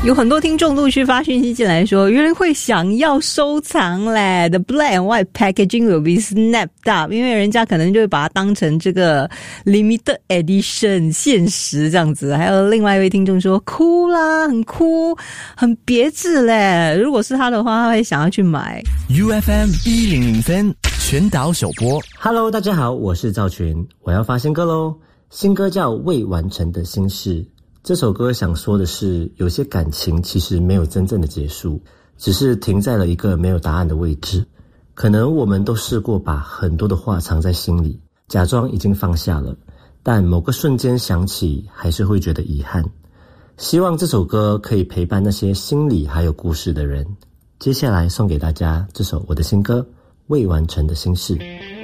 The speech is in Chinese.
有很多听众陆续发讯息进来说，有人会想要收藏嘞 ，The black and white packaging will be snapped up， 因为人家可能就会把它当成这个 limited edition 限时这样子。还有另外一位听众说，酷啦，很酷，很别致嘞。如果是他的话，他会想要去买。 UFM 100全岛首播。 Hello， 大家好，我是赵群，我要发新歌咯。新歌叫《未完成的心事》。这首歌想说的是，有些感情其实没有真正的结束，只是停在了一个没有答案的位置。可能我们都试过把很多的话藏在心里，假装已经放下了，但某个瞬间想起，还是会觉得遗憾。希望这首歌可以陪伴那些心里还有故事的人。接下来送给大家这首我的新歌《未完成的心事》。